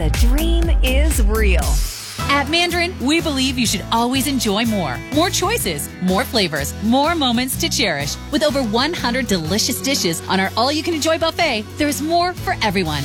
the dream is real. At Mandarin, we believe you should always enjoy more. More choices, more flavors, more moments to cherish. With over 100 delicious dishes on our all-you-can-enjoy buffet, there's more for everyone.